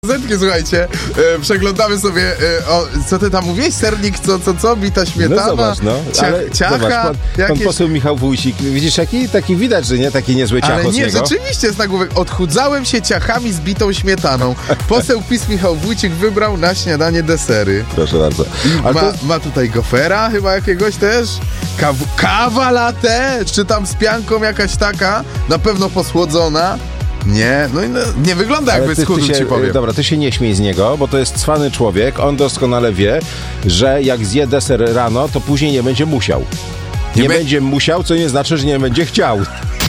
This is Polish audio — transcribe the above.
Zetki, słuchajcie, przeglądamy sobie, co ty tam mówiłeś? Sernik, co? Bita śmietana? No zobacz, no. Ciacha? Zobacz, pan poseł Michał Wójcik, widzisz taki widać, że nie? Taki niezły ciacho. Ale nie, z niego. rzeczywiście jest nagłówek. Odchudzałem się ciachami z bitą śmietaną. Poseł PiS Michał Wójcik wybrał na śniadanie desery. Proszę bardzo. Ma tutaj gofera chyba jakiegoś też? Kawa latte? Czy tam z pianką jakaś taka? Na pewno posłodzona. Nie, nie wygląda jakby schudł, ci powiem. Dobra, ty się nie śmiej z niego, bo to jest cwany człowiek, on doskonale wie, że jak zje deser rano, to później nie będzie musiał. Nie będzie musiał, co nie znaczy, że nie będzie chciał.